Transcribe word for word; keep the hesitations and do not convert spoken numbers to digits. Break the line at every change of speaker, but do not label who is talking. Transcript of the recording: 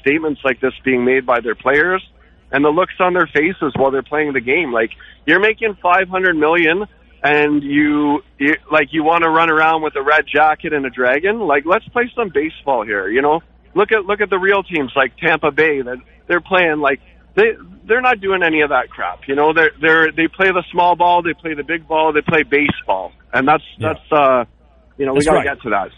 statements like this being made by their players and the looks on their faces while they're playing the game. Like, you're making five hundred million dollars and you, you like you want to run around with a red jacket and a dragon. Like, let's play some baseball here. You know, look at look at the real teams like Tampa Bay that they're playing. Like, they they're not doing any of that crap. You know, they're they're they play the small ball, they play the big ball, they play baseball, and that's yeah. that's uh, you know, we got to right. get to that.